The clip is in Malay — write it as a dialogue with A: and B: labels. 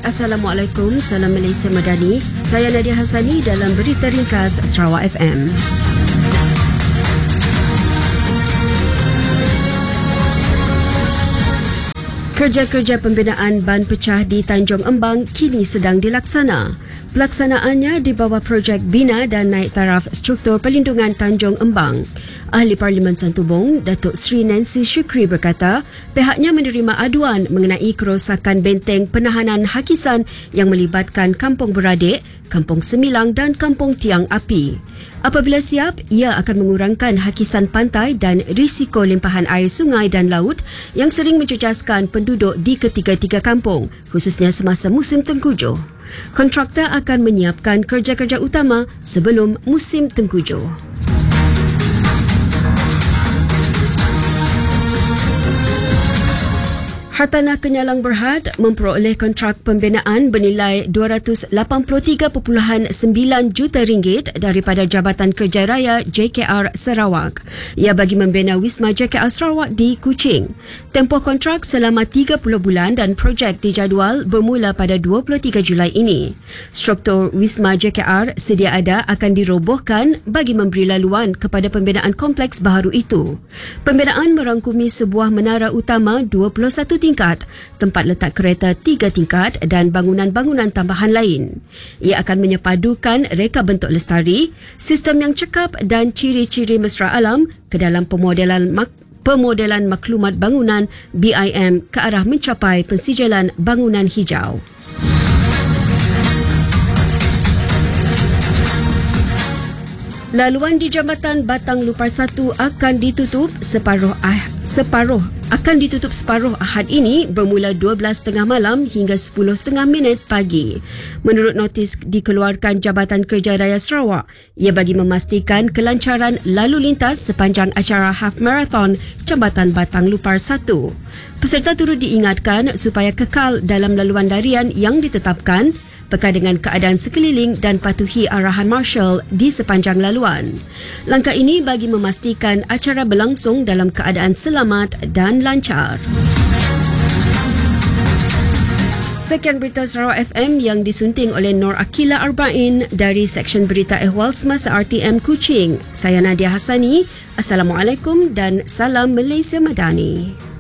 A: Assalamualaikum, salam Malaysia Madani. Saya Nadia Hassani dalam Berita Ringkas Sarawak FM. Kerja-kerja pembinaan ban pecah di Tanjung Embang kini sedang dilaksana. Pelaksanaannya di bawah projek Bina dan Naik Taraf Struktur Perlindungan Tanjung Embang. Ahli Parlimen Santubong, Datuk Seri Nancy Shukri berkata, pihaknya menerima aduan mengenai kerosakan benteng penahanan hakisan yang melibatkan Kampung Beradik, Kampung Semilang dan Kampung Tiang Api. Apabila siap, ia akan mengurangkan hakisan pantai dan risiko limpahan air sungai dan laut yang sering menjejaskan penduduk di ketiga-tiga kampung, khususnya semasa musim tengkujuh. Kontraktor akan menyiapkan kerja-kerja utama sebelum musim tengkujuh. Hartanah Kenyalang Berhad memperoleh kontrak pembinaan bernilai RM283.9 juta daripada Jabatan Kerja Raya JKR Sarawak. Ia bagi membina Wisma JKR Sarawak di Kuching. Tempoh kontrak selama 30 bulan dan projek dijadual bermula pada 23 Julai ini. Struktur Wisma JKR sedia ada akan dirobohkan bagi memberi laluan kepada pembinaan kompleks baharu itu. Pembinaan merangkumi sebuah menara utama 21 tingkat, tempat letak kereta 3 tingkat dan bangunan-bangunan tambahan lain. Ia akan menyepadukan reka bentuk lestari, sistem yang cekap dan ciri-ciri mesra alam ke dalam pemodelan maklumat bangunan BIM ke arah mencapai pensijalan bangunan hijau. Laluan di Jambatan Batang Lupar 1 akan ditutup separuh Ahad ini bermula 12.30 malam hingga 10.30 pagi. Menurut notis dikeluarkan Jabatan Kerja Raya Sarawak, ia bagi memastikan kelancaran lalu lintas sepanjang acara Half Marathon Jambatan Batang Lupar 1. Peserta turut diingatkan supaya kekal dalam laluan darian yang ditetapkan, peka dengan keadaan sekeliling dan patuhi arahan marshal di sepanjang laluan. Langkah ini bagi memastikan acara berlangsung dalam keadaan selamat dan lancar. Sekian berita Sarawak FM yang disunting oleh Nur Akila Arba'in dari Seksyen Berita Ehwal Semasa RTM Kuching. Saya Nadia Hassani. Assalamualaikum dan salam Malaysia Madani.